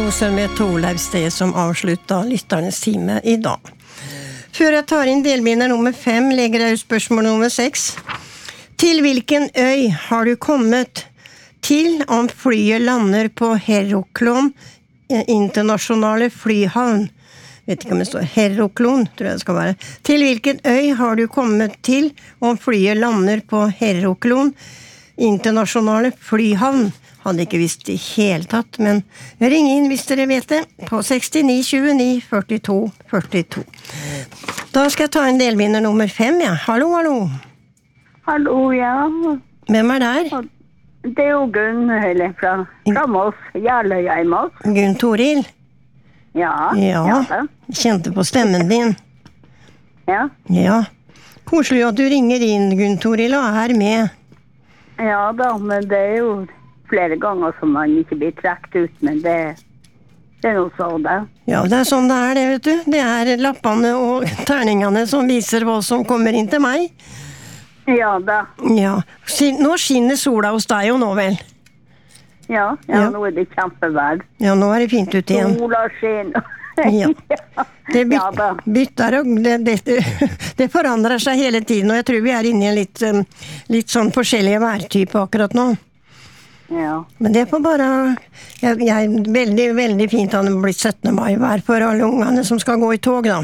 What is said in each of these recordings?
Roser med Torleif Sted som avslutta lytternes time I dag. Før jeg tar inn delvinner nummer 5, legger jeg ut spørsmål nummer 6. Til hvilken øy har du kommet til om flyet lander på Heroklon internasjonale flyhavn? Vet ikke om det står Heroklon, tror jeg det skal være. Til hvilken øy har du kommet til om flyet lander på Heroklon internasjonale flyhavn? Hadde ikke visst I hele tatt, men ring inn hvis dere vet det, på 69 29 42 42. Da skal jeg ta en delvinner nummer 5, ja. Hallo, hallo. Hallo, ja. Hvem der? Det jo Gunn fra Moss, Jarløya I Moss. Gunn Toril? Ja. Ja, kjente på stemmen din. Ja. Ja. Koselig at du ringer inn, Gunn Toril, og med. Ja da, men det jo flere ganger som man ikke blir trekt ut, men det noe sånn det. Ja, det sånn det vet du. Det lappene og terningene som viser hva som kommer inn til meg. Ja da. Ja. Nå skinner sola hos deg jo nå vel? Ja, nå det kjempevær. Ja, nå det fint ut igjen. Sola skinner. Ja. Det bytter og det forandrer seg hele tiden, og jeg tror vi inne I en litt sånn forskjellige værtyper akkurat nå. Ja. Men det får bare veldig, veldig fint at det blir 17. mai vær for alle ungene som skal gå I tog da.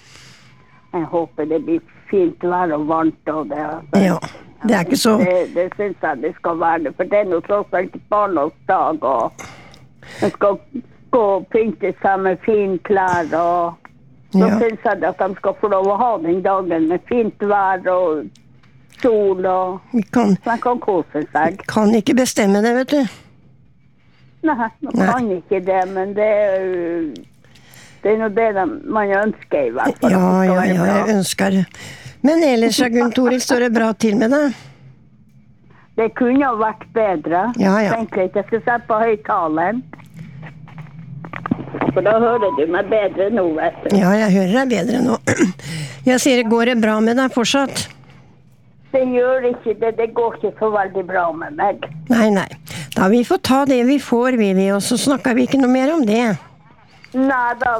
Jeg håper det blir fint vær og varmt og det. Ja, det ikke så... Det synes jeg det skal være, for det noe tross alt barnårsdag, og de skal gå og pynte seg med fin klær, og så synes jeg at de skal få lov å ha den dagen med fint vær og sol, og man kan kose seg. Kan ikke bestemme det, vet du. Nei, man kan ikke det, men det noe det man ønsker I hvert fall. Ja, jeg ønsker det. Men ellers, Gunn Toril, står det bra til med det? Det kunne ha vært bedre. Ja. Tenk litt, jeg skal se på høyttaleren. For da hører du meg bedre nå, vet du. Ja, jeg hører deg bedre nå. Jeg sier, går det bra med deg fortsatt? Det gjør ikke det. Det går ikke så veldig bra med meg. Nei. Da vi får ta det vi får, og så snakker vi ikke noe mer om det. Nei da.